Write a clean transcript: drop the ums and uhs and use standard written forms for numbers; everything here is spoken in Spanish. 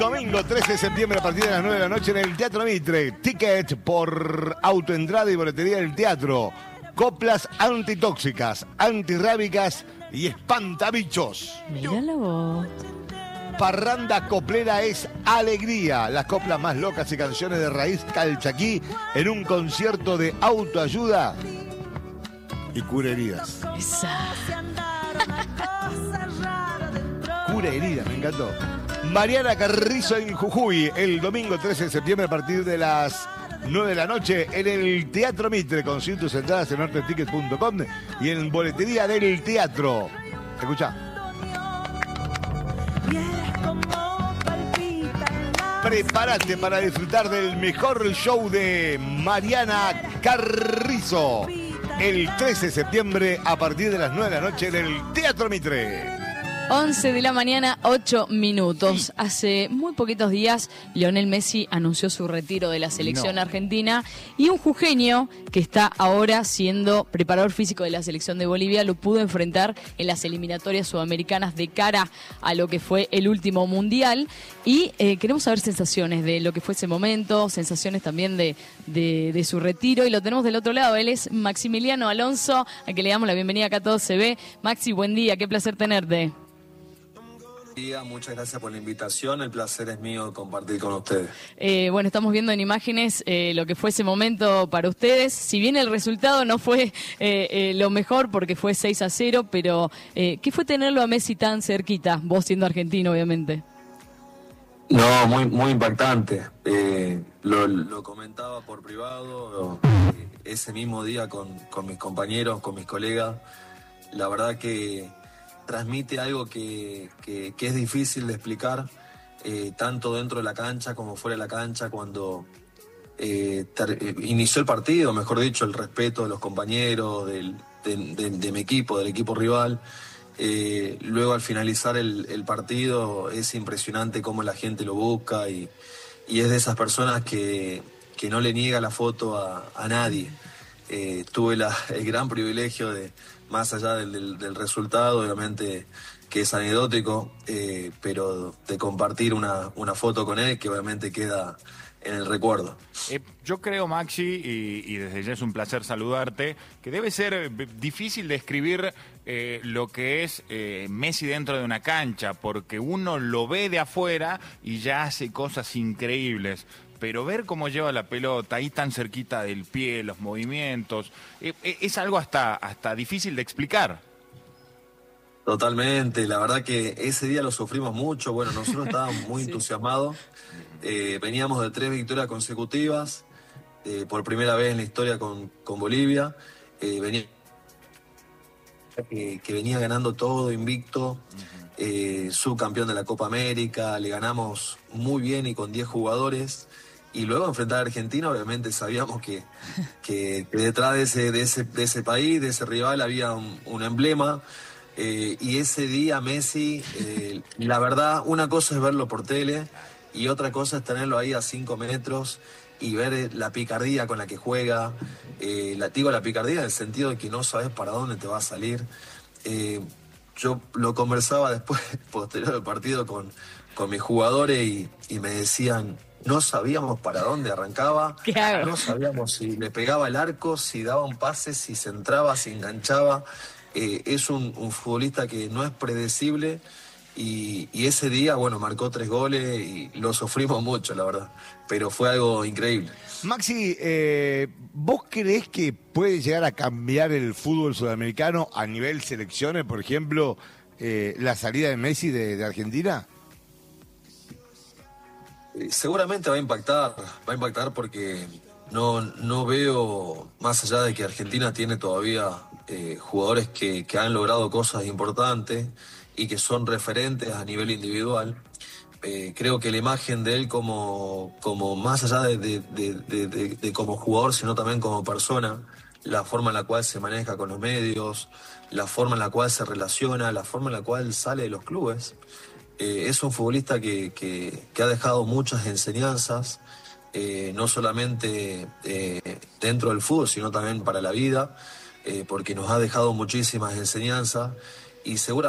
Domingo 13 de septiembre a partir de las 9 de la noche en el Teatro Mitre. Ticket por autoentrada y boletería del teatro. Coplas antitóxicas, antirrábicas y espantabichos. Míralo vos. Parranda coplera es alegría. Las coplas más locas y canciones de raíz calchaquí en un concierto de autoayuda y cura heridas. Esa. Cura heridas, me encantó. Mariana Carrizo en Jujuy, el domingo 13 de septiembre a partir de las 9 de la noche en el Teatro Mitre. Consigue tus entradas en norteticket.com y en boletería del teatro. Escucha. Prepárate para disfrutar del mejor show de Mariana Carrizo el 13 de septiembre a partir de las 9 de la noche en el Teatro Mitre. 11 de la mañana, 8 minutos. Hace muy poquitos días, Lionel Messi anunció su retiro de la selección argentina y un jujeño que está ahora siendo preparador físico de la selección de Bolivia lo pudo enfrentar en las eliminatorias sudamericanas de cara a lo que fue el último mundial. Y queremos saber sensaciones de lo que fue ese momento, sensaciones también de su retiro. Y lo tenemos del otro lado, él es Maximiliano Alonso, a que le damos la bienvenida acá a Todo Se Ve. Maxi, buen día, qué placer tenerte. Muchas gracias por la invitación, el placer es mío compartir con ustedes. Bueno, estamos viendo en imágenes lo que fue ese momento para ustedes. Si bien el resultado no fue lo mejor porque fue 6-0, pero ¿qué fue tenerlo a Messi tan cerquita? Vos siendo argentino, obviamente. No, muy impactante. Lo comentaba por privado ese mismo día con mis compañeros, con mis colegas. La verdad que transmite algo que es difícil de explicar, tanto dentro de la cancha como fuera de la cancha. Cuando inició el partido, mejor dicho, el respeto de los compañeros, de mi equipo, del equipo rival. Luego al finalizar el partido es impresionante cómo la gente lo busca y es de esas personas que no le niega la foto a nadie. Tuve el gran privilegio de, más allá del resultado, obviamente que es anecdótico, pero de compartir una foto con él que obviamente queda en el recuerdo. Yo creo, Maxi, y desde ya es un placer saludarte, que debe ser difícil describir lo que es Messi dentro de una cancha, porque uno lo ve de afuera y ya hace cosas increíbles. Pero ver cómo lleva la pelota ahí tan cerquita del pie, los movimientos, es algo hasta difícil de explicar. Totalmente, la verdad que ese día lo sufrimos mucho. Bueno, nosotros estábamos muy entusiasmados. Veníamos de 3 victorias consecutivas, por primera vez en la historia con Bolivia. Venía que venía ganando todo, invicto, subcampeón de la Copa América, le ganamos muy bien y con 10 jugadores. Y luego enfrentar a Argentina, obviamente sabíamos que detrás de ese país, de ese rival, había un emblema. Y ese día Messi, la verdad, una cosa es verlo por tele y otra cosa es tenerlo ahí a 5 metros y ver la picardía con la que juega. La picardía en el sentido de que no sabes para dónde te va a salir. Yo lo conversaba después, posterior al partido, con mis jugadores y me decían... No sabíamos para dónde arrancaba, no sabíamos si le pegaba el arco, si daba un pase, si centraba, si enganchaba. Es un futbolista que no es predecible y ese día, bueno, marcó 3 goles y lo sufrimos mucho, la verdad. Pero fue algo increíble. Maxi, ¿vos creés que puede llegar a cambiar el fútbol sudamericano a nivel selecciones, por ejemplo, la salida de Messi de Argentina? Seguramente va a impactar porque no veo, más allá de que Argentina tiene todavía jugadores que han logrado cosas importantes y que son referentes a nivel individual. Creo que la imagen de él como más allá de como jugador, sino también como persona, la forma en la cual se maneja con los medios, la forma en la cual se relaciona, la forma en la cual sale de los clubes. Es un futbolista que ha dejado muchas enseñanzas, no solamente dentro del fútbol, sino también para la vida, porque nos ha dejado muchísimas enseñanzas y seguramente